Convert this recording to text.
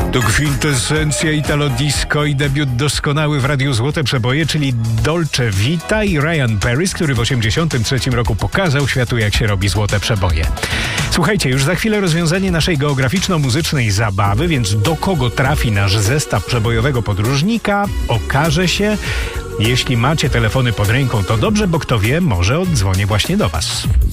To kwintesencja Italo Disco i debiut doskonały w Radiu Złote Przeboje, czyli Dolce Vita i Ryan Paris, który w 1983 roku pokazał światu, jak się robi złote przeboje. Słuchajcie, już za chwilę rozwiązanie naszej geograficzno-muzycznej zabawy, więc do kogo trafi nasz zestaw przebojowego podróżnika, okaże się. Jeśli macie telefony pod ręką, to dobrze, bo kto wie, może oddzwonię właśnie do was.